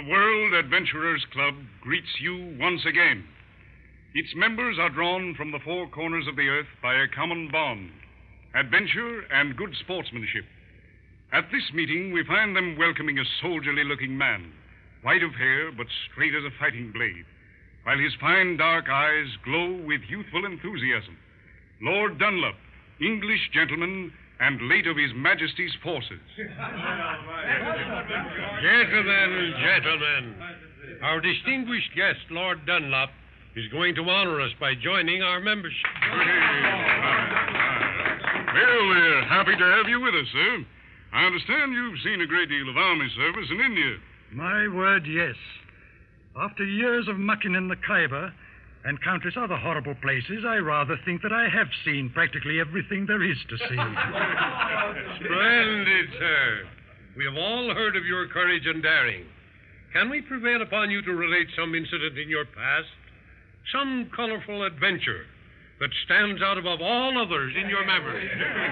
The World Adventurers Club greets you once again. Its members are drawn from the four corners of the earth by a common bond, adventure and good sportsmanship. At this meeting, we find them welcoming a soldierly-looking man, white of hair but straight as a fighting blade, while his fine dark eyes glow with youthful enthusiasm. Lord Dunlop, English gentleman and late of His Majesty's forces. Gentlemen, our distinguished guest, Lord Dunlop, is going to honor us by joining our membership. Well, we're happy to have you with us, sir. I understand you've seen a great deal of army service in India. My word, yes. After years of mucking in the Khyber and countless other horrible places, I rather think that I have seen practically everything there is to see. Splendid, sir. We have all heard of your courage and daring. Can we prevail upon you to relate some incident in your past? Some colorful adventure that stands out above all others in your memory?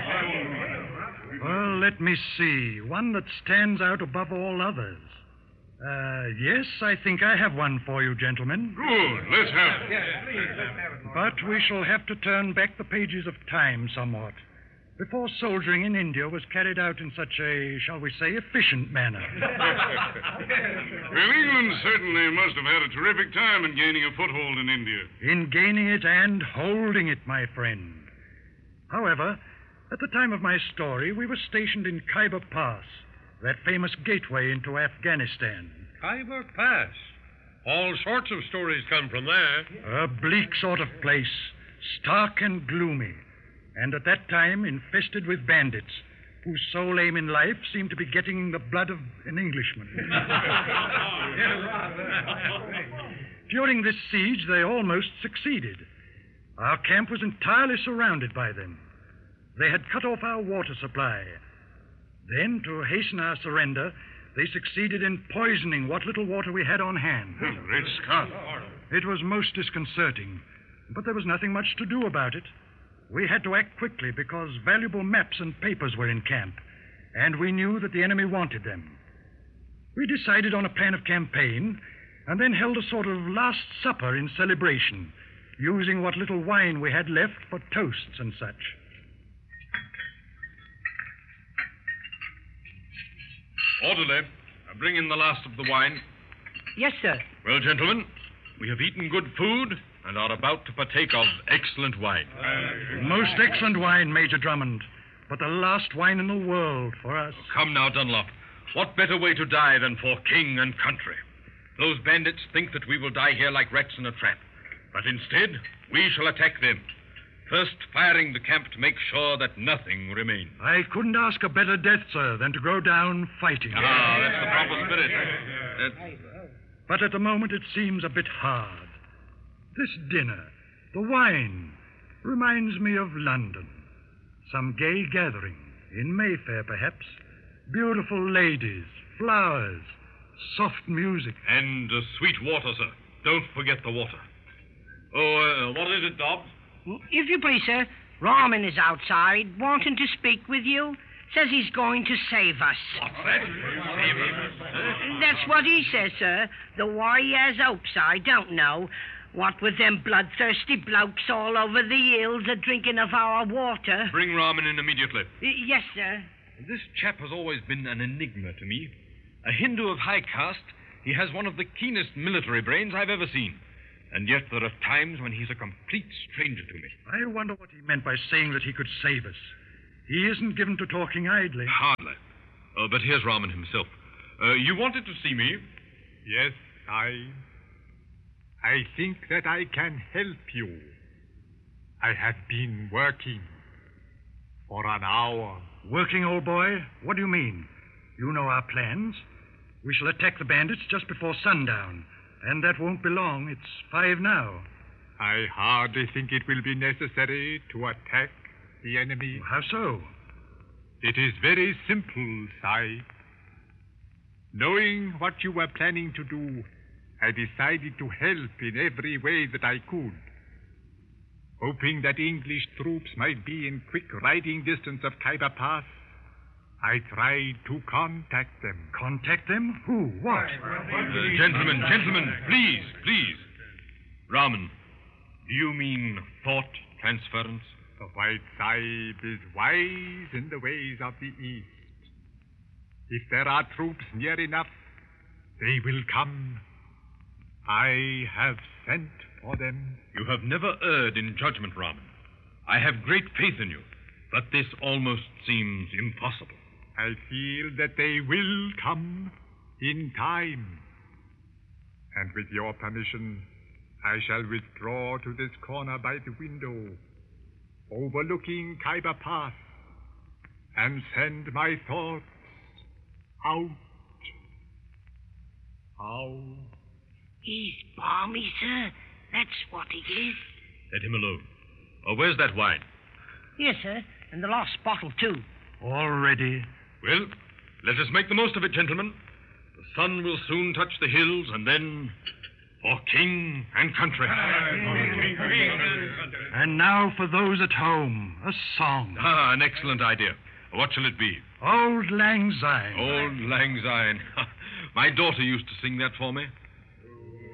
Well, let me see. One that stands out above all others. Yes, I think I have one for you, gentlemen. Good. Let's have it. But we shall have to turn back the pages of time somewhat. Before soldiering in India was carried out in such a, shall we say, efficient manner. Well, England certainly must have had a terrific time in gaining a foothold in India. In gaining it and holding it, my friend. However, at the time of my story, we were stationed in Khyber Pass, that famous gateway into Afghanistan. Khyber Pass. All sorts of stories come from there. A bleak sort of place, stark and gloomy, and at that time infested with bandits, whose sole aim in life seemed to be getting the blood of an Englishman. During this siege, they almost succeeded. Our camp was entirely surrounded by them. They had cut off our water supply. Then, to hasten our surrender, they succeeded in poisoning what little water we had on hand. Great Scott. It was most disconcerting, but there was nothing much to do about it. We had to act quickly because valuable maps and papers were in camp, and we knew that the enemy wanted them. We decided on a plan of campaign and then held a sort of last supper in celebration, using what little wine we had left for toasts and such. Orderly, bring in the last of the wine. Yes, sir. Well, gentlemen, we have eaten good food and are about to partake of excellent wine. Most excellent wine, Major Drummond, but the last wine in the world for us. Come now, Dunlop. What better way to die than for king and country? Those bandits think that we will die here like rats in a trap. But instead, we shall attack them. First, firing the camp to make sure that nothing remains. I couldn't ask a better death, sir, than to go down fighting. Ah, that's the proper spirit. But at the moment, it seems a bit hard. This dinner, the wine, reminds me of London. Some gay gathering, in Mayfair, perhaps. Beautiful ladies, flowers, soft music. And sweet water, sir. Don't forget the water. Oh, what is it, Dobbs? If you please, sir, Rahman is outside, wanting to speak with you. Says he's going to save us. What's that? Save him? That's what he says, sir. Though why he has hopes, I don't know. What with them bloodthirsty blokes all over the hills a drinking of our water. Bring Rahman in immediately. Yes, sir. This chap has always been an enigma to me. A Hindu of high caste, he has one of the keenest military brains I've ever seen. And yet there are times when he's a complete stranger to me. I wonder what he meant by saying that he could save us. He isn't given to talking idly. Hardly. But here's Rahman himself. You wanted to see me? Yes, I think that I can help you. I have been working for an hour. Working, old boy? What do you mean? You know our plans. We shall attack the bandits just before sundown. And that won't be long. It's 5 now. I hardly think it will be necessary to attack the enemy. How so? It is very simple, Sai. Knowing what you were planning to do, I decided to help in every way that I could. Hoping that English troops might be in quick riding distance of Khyber Pass, I tried to contact them. Contact them? Who? What? Gentlemen, please. Raman, do you mean thought transference? The White Sahib is wise in the ways of the East. If there are troops near enough, they will come. I have sent for them. You have never erred in judgment, Raman. I have great faith in you, but this almost seems impossible. I feel that they will come in time. And with your permission, I shall withdraw to this corner by the window, overlooking Khyber Pass, and send my thoughts out. He's balmy, sir. That's what he is. Let him alone. Oh, where's that wine? Yes, sir. And the last bottle, too. Already. Well, let us make the most of it, gentlemen. The sun will soon touch the hills, and then for king and country. And now for those at home, a song. An excellent idea. What shall it be? Old Lang Syne. Old Lang Syne. My daughter used to sing that for me.